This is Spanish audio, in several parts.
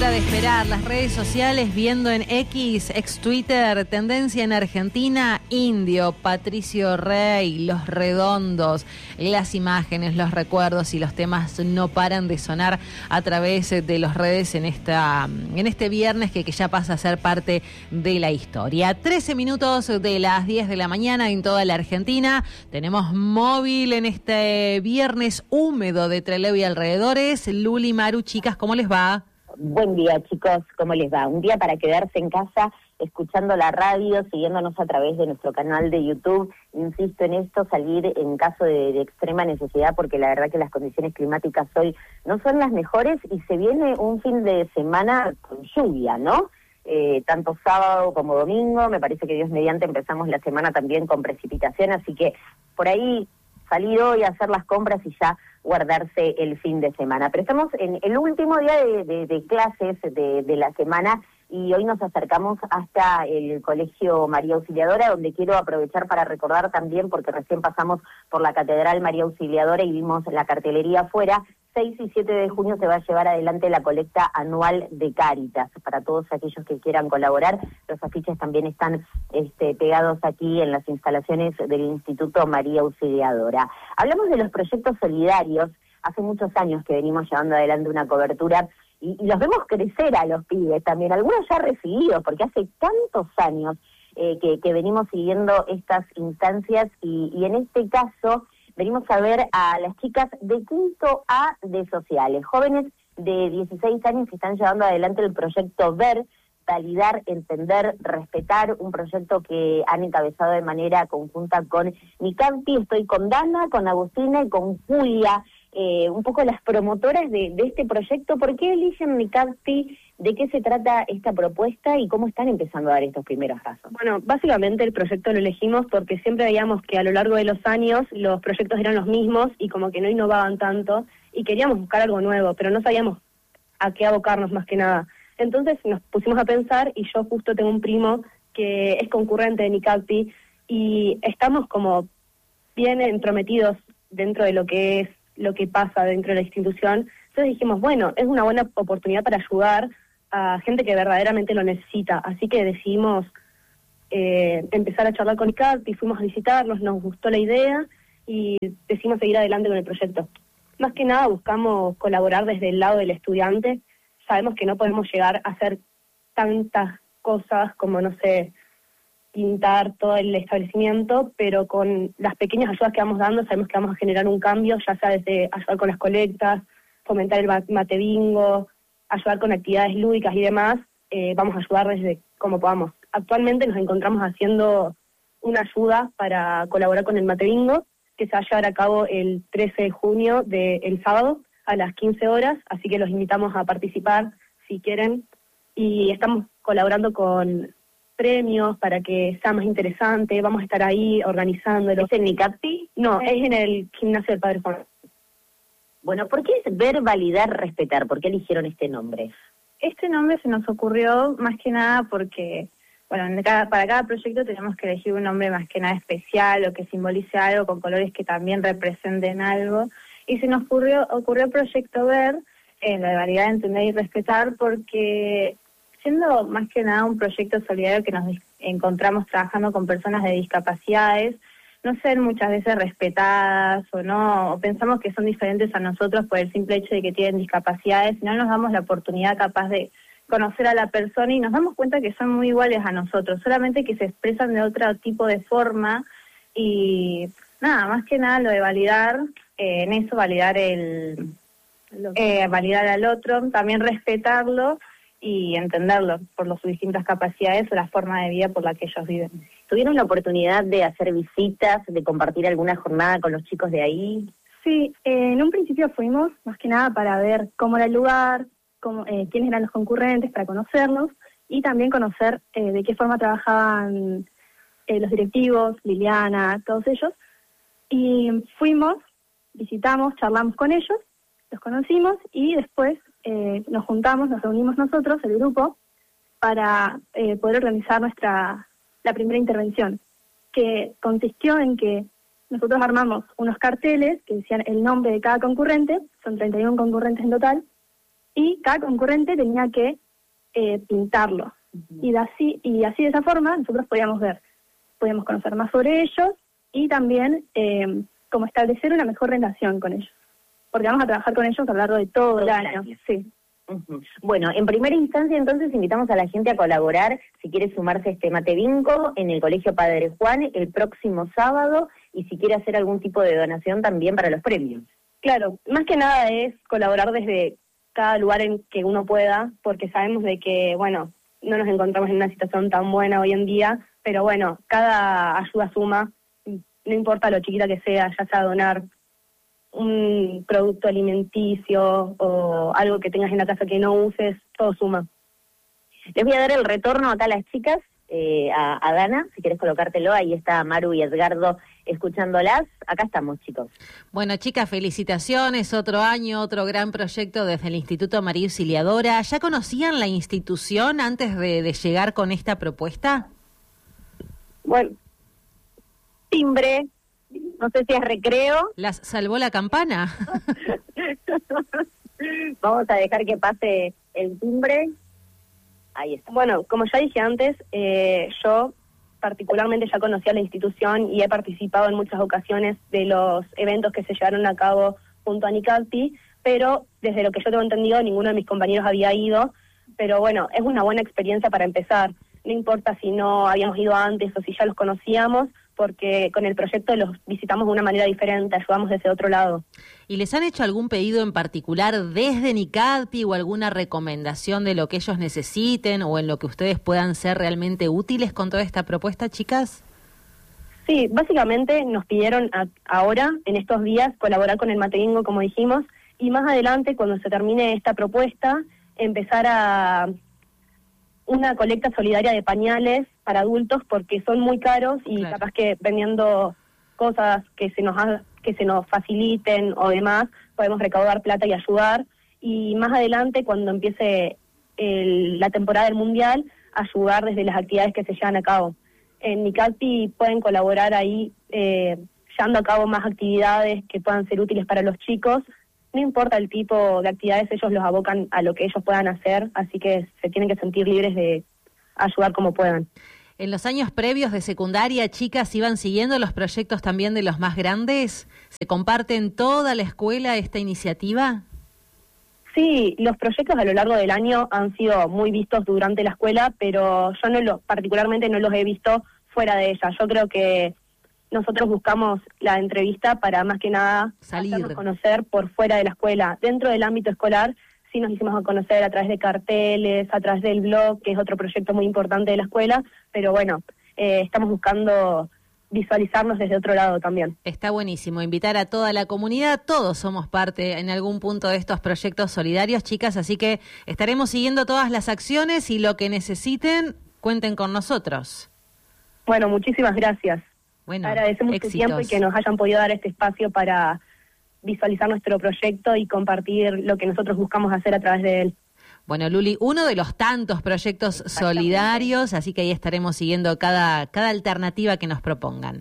hora de esperar. Las redes sociales viendo en ex Twitter, tendencia en Argentina, Indio, Patricio Rey, Los Redondos, las imágenes, los recuerdos y los temas no paran de sonar a través de las redes en este viernes que ya pasa a ser parte de la historia. 13 minutos de las 10 de la mañana en toda la Argentina. Tenemos móvil en este viernes húmedo de Trelew y alrededores. Luli, Maru, chicas, ¿cómo les va? Buen día, chicos, ¿cómo les va? Un día para quedarse en casa, escuchando la radio, siguiéndonos a través de nuestro canal de YouTube. Insisto en esto, salir en caso de extrema necesidad, porque la verdad que las condiciones climáticas hoy no son las mejores y se viene un fin de semana con lluvia, ¿no? Tanto sábado como domingo, me parece que Dios mediante empezamos la semana también con precipitación, así que por ahí salir hoy a hacer las compras y ya guardarse el fin de semana. Pero estamos en el último día de clases de la semana y hoy nos acercamos hasta el Colegio María Auxiliadora, donde quiero aprovechar para recordar también, porque recién pasamos por la Catedral María Auxiliadora y vimos la cartelería afuera. 6 y 7 de junio se va a llevar adelante la colecta anual de Cáritas. Para todos aquellos que quieran colaborar, los afiches también están pegados aquí en las instalaciones del Instituto María Auxiliadora. Hablamos de los proyectos solidarios. Hace muchos años que venimos llevando adelante una cobertura y los vemos crecer a los pibes también, algunos ya recibidos, porque hace tantos años que venimos siguiendo estas instancias y en este caso venimos a ver a las chicas de quinto A de sociales, jóvenes de 16 años que están llevando adelante el proyecto VER, validar, entender, respetar, un proyecto que han encabezado de manera conjunta con Nicampi. Estoy con Dana, con Agustina y con Julia, un poco las promotoras de este proyecto. ¿Por qué eligen Nicampi? ¿De qué se trata esta propuesta y cómo están empezando a dar estos primeros pasos? Bueno, básicamente el proyecto lo elegimos porque siempre veíamos que a lo largo de los años los proyectos eran los mismos y como que no innovaban tanto y queríamos buscar algo nuevo, pero no sabíamos a qué abocarnos más que nada. Entonces nos pusimos a pensar y yo justo tengo un primo que es concurrente de Nicampi y estamos como bien entrometidos dentro de lo que pasa dentro de la institución. Entonces dijimos, bueno, es una buena oportunidad para ayudar a gente que verdaderamente lo necesita. Así que decidimos empezar a charlar con Nicampi, fuimos a visitarlos, nos gustó la idea y decidimos seguir adelante con el proyecto. Más que nada buscamos colaborar desde el lado del estudiante. Sabemos que no podemos llegar a hacer tantas cosas como, no sé, pintar todo el establecimiento, pero con las pequeñas ayudas que vamos dando sabemos que vamos a generar un cambio, ya sea desde ayudar con las colectas, fomentar el mate bingo, ayudar con actividades lúdicas y demás. Vamos a ayudar desde como podamos. Actualmente nos encontramos haciendo una ayuda para colaborar con el mate bingo, que se va a llevar a cabo el 13 de junio el sábado a las 15 horas, así que los invitamos a participar si quieren, y estamos colaborando con premios para que sea más interesante. Vamos a estar ahí organizándolo. ¿Es en Nicampi? No, es en el gimnasio del Padre Juan. Bueno, ¿por qué es ver, validar, respetar? ¿Por qué eligieron este nombre? Este nombre se nos ocurrió más que nada porque, bueno, para cada proyecto tenemos que elegir un nombre más que nada especial o que simbolice algo, con colores que también representen algo. Y se nos ocurrió el proyecto VER, la de validar, entender y respetar, porque siendo más que nada un proyecto solidario que nos encontramos trabajando con personas de discapacidades, no ser muchas veces respetadas o no, o pensamos que son diferentes a nosotros por el simple hecho de que tienen discapacidades, no nos damos la oportunidad capaz de conocer a la persona y nos damos cuenta que son muy iguales a nosotros, solamente que se expresan de otro tipo de forma. Y nada, más que nada lo de validar, en eso validar validar al otro, también respetarlo y entenderlo por sus distintas capacidades o la forma de vida por la que ellos viven. ¿Tuvieron la oportunidad de hacer visitas, de compartir alguna jornada con los chicos de ahí? Sí, en un principio fuimos más que nada para ver cómo era el lugar, quiénes eran los concurrentes, para conocerlos y también conocer de qué forma trabajaban los directivos, Liliana, todos ellos. Y fuimos, visitamos, charlamos con ellos, los conocimos y después nos reunimos nosotros, el grupo, para poder organizar la primera intervención, que consistió en que nosotros armamos unos carteles que decían el nombre de cada concurrente, son 31 concurrentes en total, y cada concurrente tenía que pintarlo. Y así de esa forma nosotros podíamos conocer más sobre ellos y también como establecer una mejor relación con ellos. Porque vamos a trabajar con ellos a lo largo de todo el año. Sí. Bueno, en primera instancia entonces invitamos a la gente a colaborar, si quiere sumarse a este mate bingo en el Colegio Padre Juan el próximo sábado, y si quiere hacer algún tipo de donación también para los premios. Claro, más que nada es colaborar desde cada lugar en que uno pueda, porque sabemos de que, bueno, no nos encontramos en una situación tan buena hoy en día, pero bueno, cada ayuda suma, no importa lo chiquita que sea, ya sea donar un producto alimenticio o algo que tengas en la casa que no uses, todo suma. Les voy a dar el retorno acá a las chicas, a Dana, si querés colocártelo, ahí está Maru y Edgardo escuchándolas. Acá estamos, chicos. Bueno, chicas, felicitaciones, otro año, otro gran proyecto desde el Instituto María Auxiliadora. ¿Ya conocían la institución antes de llegar con esta propuesta? Bueno, timbre, no sé si es recreo. ¿Las salvó la campana? Vamos a dejar que pase el timbre. Ahí está. Bueno, como ya dije antes, yo particularmente ya conocía la institución y he participado en muchas ocasiones de los eventos que se llevaron a cabo junto a Nicalti, pero desde lo que yo tengo entendido ninguno de mis compañeros había ido, pero bueno, es una buena experiencia para empezar. No importa si no habíamos ido antes o si ya los conocíamos, porque con el proyecto los visitamos de una manera diferente, ayudamos desde otro lado. ¿Y les han hecho algún pedido en particular desde Nicalti o alguna recomendación de lo que ellos necesiten o en lo que ustedes puedan ser realmente útiles con toda esta propuesta, chicas? Sí, básicamente nos pidieron ahora, en estos días, colaborar con el mate bingo, como dijimos, y más adelante, cuando se termine esta propuesta, empezar a una colecta solidaria de pañales para adultos porque son muy caros y claro, capaz que vendiendo cosas que se nos faciliten o demás, podemos recaudar plata y ayudar. Y más adelante, cuando empiece la temporada del Mundial, ayudar desde las actividades que se llevan a cabo. En Nicalti pueden colaborar ahí, llevando a cabo más actividades que puedan ser útiles para los chicos. No importa el tipo de actividades, ellos los abocan a lo que ellos puedan hacer, así que se tienen que sentir libres de ayudar como puedan. ¿En los años previos de secundaria, chicas, iban siguiendo los proyectos también de los más grandes? ¿Se comparte en toda la escuela esta iniciativa? Sí, los proyectos a lo largo del año han sido muy vistos durante la escuela, pero yo particularmente no los he visto fuera de ella. Yo creo que nosotros buscamos la entrevista para más que nada hacernos conocer por fuera de la escuela. Dentro del ámbito escolar sí nos hicimos conocer a través de carteles, a través del blog, que es otro proyecto muy importante de la escuela, pero bueno, estamos buscando visualizarnos desde otro lado también. Está buenísimo, invitar a toda la comunidad, todos somos parte en algún punto de estos proyectos solidarios, chicas, así que estaremos siguiendo todas las acciones y lo que necesiten, cuenten con nosotros. Bueno, muchísimas gracias. Bueno, agradecemos tu tiempo y que nos hayan podido dar este espacio para visualizar nuestro proyecto y compartir lo que nosotros buscamos hacer a través de él. Bueno, Luli, uno de los tantos proyectos solidarios, así que ahí estaremos siguiendo cada alternativa que nos propongan.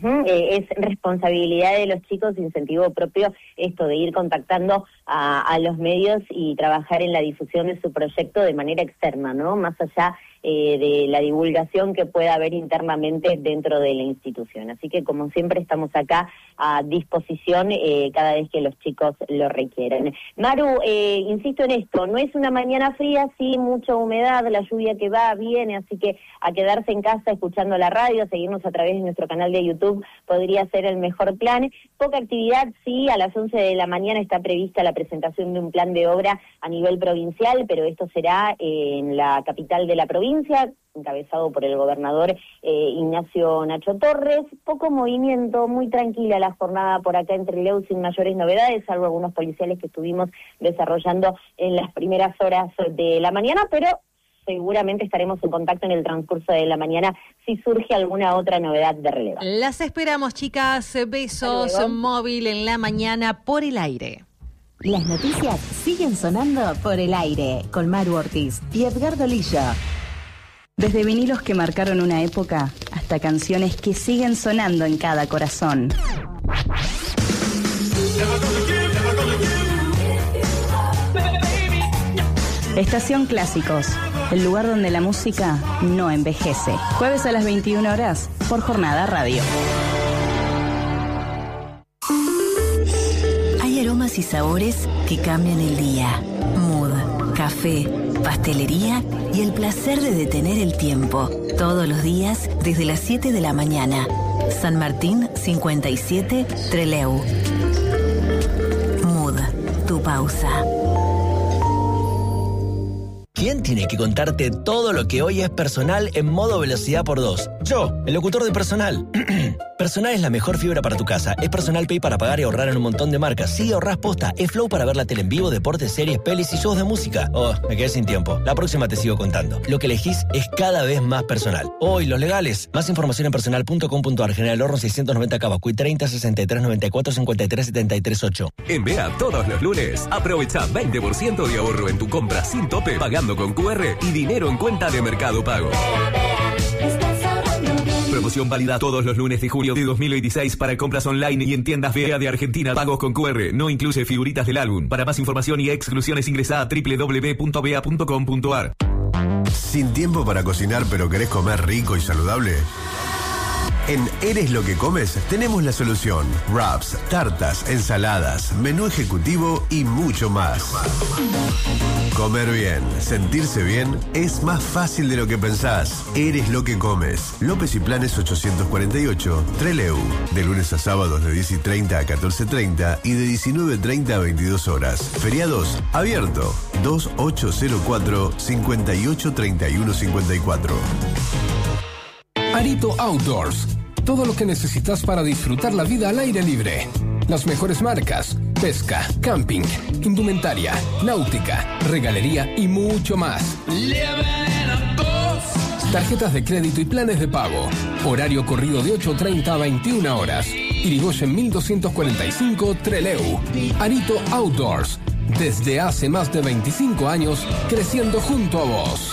Es responsabilidad de los chicos, incentivo propio, esto de ir contactando a los medios y trabajar en la difusión de su proyecto de manera externa, ¿no? Más allá de la divulgación que pueda haber internamente dentro de la institución. Así que, como siempre, estamos acá a disposición cada vez que los chicos lo requieren. Maru, insisto en esto, no es una mañana fría, sí, mucha humedad, la lluvia que va, viene, así que a quedarse en casa escuchando la radio, seguirnos a través de nuestro canal de YouTube podría ser el mejor plan. Poca actividad, sí, a las 11 de la mañana está prevista la presentación de un plan de obra a nivel provincial, pero esto será en la capital de la provincia, encabezado por el gobernador Ignacio Nacho Torres. Poco movimiento, muy tranquila la jornada por acá en Trelew, sin mayores novedades, salvo algunos policiales que estuvimos desarrollando en las primeras horas de la mañana, pero seguramente estaremos en contacto en el transcurso de la mañana si surge alguna otra novedad de relevancia. Las esperamos, chicas. Besos. Móvil en la mañana por el aire. Las noticias siguen sonando por el aire con Maru Ortiz y Edgardo Lillo. Desde vinilos que marcaron una época hasta canciones que siguen sonando en cada corazón. Estación Clásicos, el lugar donde la música no envejece. Jueves a las 21 horas por Jornada Radio. Hay aromas y sabores que cambian el día. Mood, café, pastelería y el placer de detener el tiempo. Todos los días desde las 7 de la mañana. San Martín 57, Trelew. Mood, tu pausa. ¿Quién tiene que contarte todo lo que hoy es personal en modo velocidad por 2? Yo, el locutor de Personal. Personal es la mejor fibra para tu casa. Es Personal Pay para pagar y ahorrar en un montón de marcas. Sí, ahorrás posta. Es Flow para ver la tele en vivo, deportes, series, pelis y shows de música. Oh, me quedé sin tiempo. La próxima te sigo contando. Lo que elegís es cada vez más personal. Hoy, los legales. Más información en personal.com.ar. General Horno 690 Cabacuy 30 63 94 53 73 8. En BEA todos los lunes, aprovecha 20% de ahorro en tu compra sin tope, pagando con QR y dinero en cuenta de Mercado Pago. Promoción válida todos los lunes de julio de 2026 para compras online y en tiendas BEA de Argentina. Pagos con QR. No incluye figuritas del álbum. Para más información y exclusiones ingresa a www.bea.com.ar. ¿Sin tiempo para cocinar pero querés comer rico y saludable? En Eres lo que comes tenemos la solución. Wraps, tartas, ensaladas, menú ejecutivo y mucho más. Comer bien, sentirse bien es más fácil de lo que pensás. Eres lo que comes. López y Planes 848, Trelew. De lunes a sábados de 10:30 a 14:30 y de 19:30 a 22 horas. Feriados, abierto. 2804-583154. Arito Outdoors. Todo lo que necesitas para disfrutar la vida al aire libre. Las mejores marcas, pesca, camping, indumentaria, náutica, regalería y mucho más. Tarjetas de crédito y planes de pago. Horario corrido de 8:30 a 21 horas. Irigoyen 1245 Trelew. Arito Outdoors. Desde hace más de 25 años, creciendo junto a vos.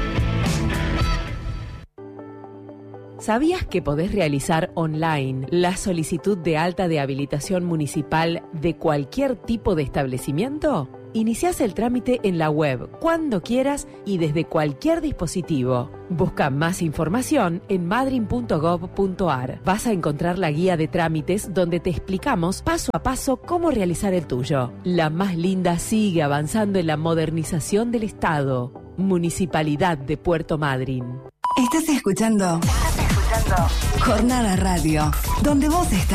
¿Sabías que podés realizar online la solicitud de alta de habilitación municipal de cualquier tipo de establecimiento? Iniciás el trámite en la web cuando quieras y desde cualquier dispositivo. Busca más información en madrin.gov.ar. Vas a encontrar la guía de trámites donde te explicamos paso a paso cómo realizar el tuyo. La más linda sigue avanzando en la modernización del Estado. Municipalidad de Puerto Madryn. Estás escuchando Jornada Radio, donde vos estás.